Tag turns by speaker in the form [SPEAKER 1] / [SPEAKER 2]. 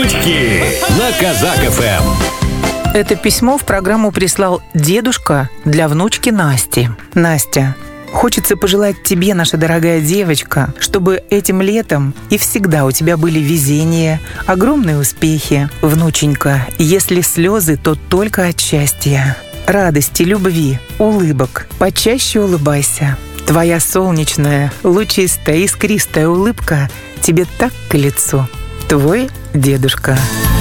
[SPEAKER 1] Шутки на Казак ФМ.
[SPEAKER 2] Это письмо в программу прислал дедушка для внучки Насти. Настя, хочется пожелать тебе, наша дорогая девочка, чтобы этим летом и всегда у тебя были везение, огромные успехи. Внученька, если слезы, то только от счастья, радости, любви, улыбок. Почаще улыбайся. Твоя солнечная, лучистая, искристая улыбка тебе так к лицу. Твой дедушка.